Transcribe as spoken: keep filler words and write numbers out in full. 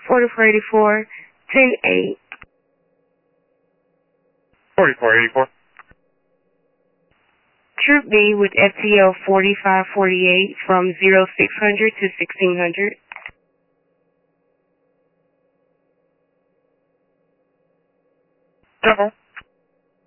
forty-four eighty-four, ten eight. forty-four eighty-four. Troop B with F T L forty-five forty-eight from zero six hundred to sixteen hundred. Temple.